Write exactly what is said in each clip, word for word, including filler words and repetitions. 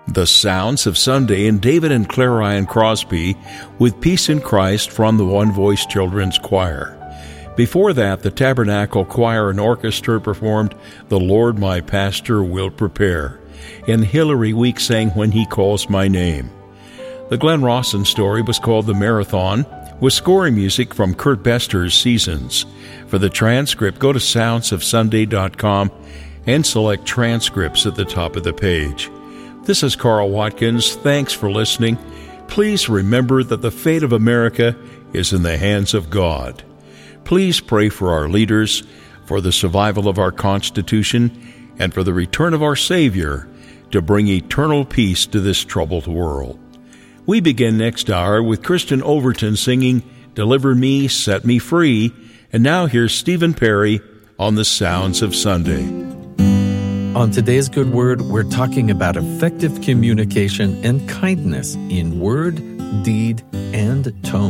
The Sounds of Sunday and David and Claire Ryan Crosby with Peace in Christ from the One Voice Children's Choir. Before that, the Tabernacle Choir and Orchestra performed The Lord My Pastor Will Prepare, and Hillary Week sang When He Calls My Name. The Glenn Rawson story was called The Marathon, with scoring music from Kurt Bester's Seasons. For the transcript, go to sounds of sunday dot com and select Transcripts at the top of the page. This is Carl Watkins. Thanks for listening. Please remember that the fate of America is in the hands of God. Please pray for our leaders, for the survival of our Constitution, and for the return of our Savior to bring eternal peace to this troubled world. We begin next hour with Kristen Overton singing Deliver Me, Set Me Free, and now here's Stephen Perry on the Sounds of Sunday. On today's Good Word, we're talking about effective communication and kindness in word, deed, and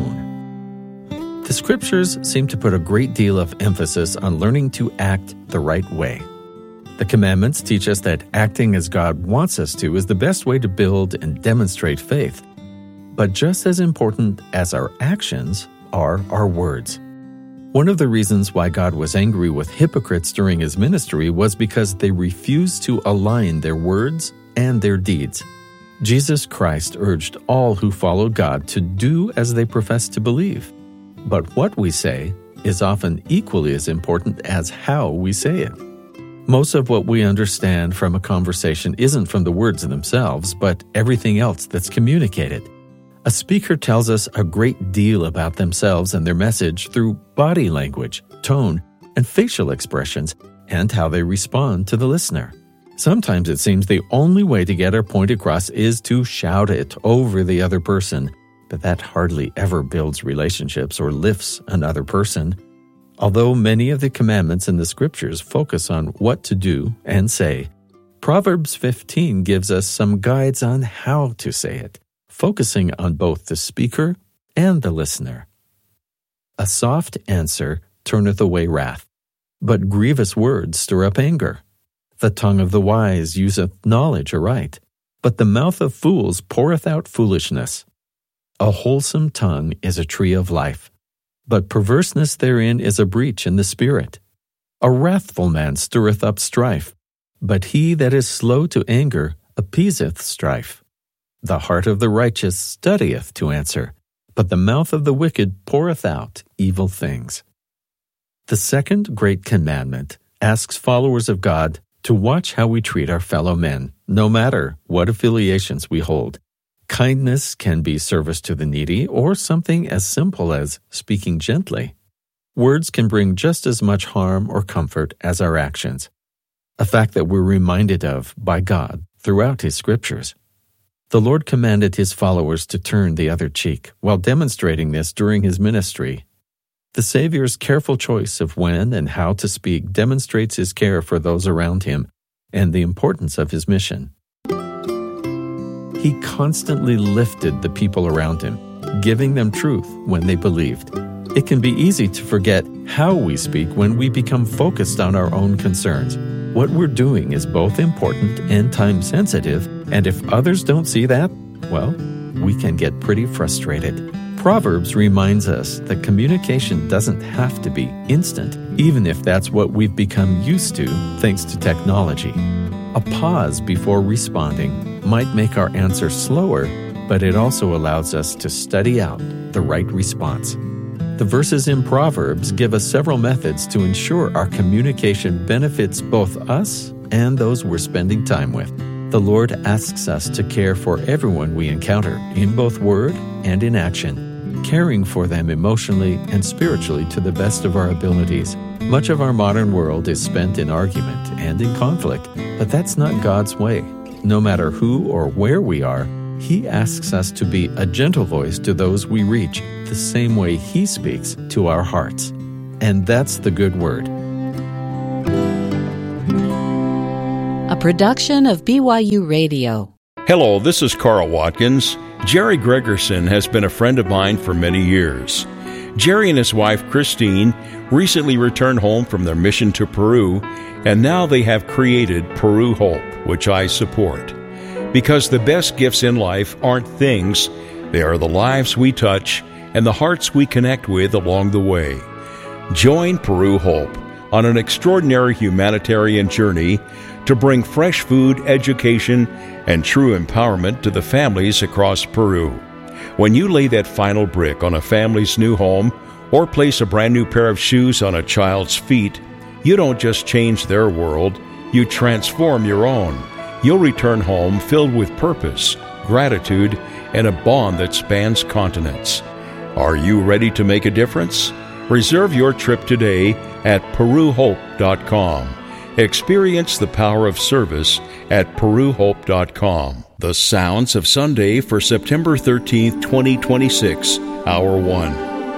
tone. The Scriptures seem to put a great deal of emphasis on learning to act the right way. The commandments teach us that acting as God wants us to is the best way to build and demonstrate faith. But just as important as our actions are our words. One of the reasons why God was angry with hypocrites during his ministry was because they refused to align their words and their deeds. Jesus Christ urged all who follow God to do as they profess to believe. But what we say is often equally as important as how we say it. Most of what we understand from a conversation isn't from the words themselves, but everything else that's communicated. A speaker tells us a great deal about themselves and their message through body language, tone, and facial expressions, and how they respond to the listener. Sometimes it seems the only way to get our point across is to shout it over the other person, but that hardly ever builds relationships or lifts another person. Although many of the commandments in the Scriptures focus on what to do and say, Proverbs fifteen gives us some guides on how to say it, focusing on both the speaker and the listener. A soft answer turneth away wrath, but grievous words stir up anger. The tongue of the wise useth knowledge aright, but the mouth of fools poureth out foolishness. A wholesome tongue is a tree of life, but perverseness therein is a breach in the spirit. A wrathful man stirreth up strife, but he that is slow to anger appeaseth strife. The heart of the righteous studieth to answer, but the mouth of the wicked poureth out evil things. The second great commandment asks followers of God to watch how we treat our fellow men, no matter what affiliations we hold. Kindness can be service to the needy or something as simple as speaking gently. Words can bring just as much harm or comfort as our actions, a fact that we're reminded of by God throughout His Scriptures. The Lord commanded His followers to turn the other cheek, while demonstrating this during His ministry. The Savior's careful choice of when and how to speak demonstrates His care for those around Him and the importance of His mission. He constantly lifted the people around Him, giving them truth when they believed. It can be easy to forget how we speak when we become focused on our own concerns. What we're doing is both important and time-sensitive, and if others don't see that, well, we can get pretty frustrated. Proverbs reminds us that communication doesn't have to be instant, even if that's what we've become used to thanks to technology. A pause before responding might make our answer slower, but it also allows us to study out the right response. The verses in Proverbs give us several methods to ensure our communication benefits both us and those we're spending time with. The Lord asks us to care for everyone we encounter, in both word and in action, caring for them emotionally and spiritually to the best of our abilities. Much of our modern world is spent in argument and in conflict, but that's not God's way. No matter who or where we are, He asks us to be a gentle voice to those we reach, the same way He speaks to our hearts. And that's the Good Word. A production of B Y U Radio. Hello, this is Carl Watkins. Jerry Gregerson has been a friend of mine for many years. Jerry and his wife, Christine, recently returned home from their mission to Peru, and now they have created Peru Hope, which I support. Because the best gifts in life aren't things, they are the lives we touch and the hearts we connect with along the way. Join Peru Hope on an extraordinary humanitarian journey to bring fresh food, education, and true empowerment to the families across Peru. When you lay that final brick on a family's new home or place a brand new pair of shoes on a child's feet, you don't just change their world, you transform your own. You'll return home filled with purpose, gratitude, and a bond that spans continents. Are you ready to make a difference? Reserve your trip today at peru hope dot com. Experience the power of service at peru hope dot com. The Sounds of Sunday for September thirteenth, twenty twenty-six, Hour one.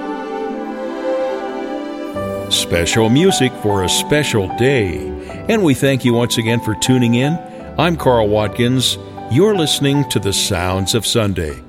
Special music for a special day. And we thank you once again for tuning in. I'm Carl Watkins. You're listening to The Sounds of Sunday.